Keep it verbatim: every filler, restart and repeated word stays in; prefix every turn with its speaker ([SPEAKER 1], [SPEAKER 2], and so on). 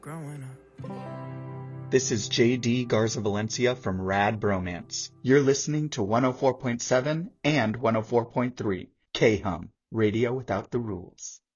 [SPEAKER 1] Growing up.
[SPEAKER 2] This is J D Garza Valencia from Rad Bromance. You're listening to one oh four point seven and one oh four point three K-Hum, Radio Without the Rules.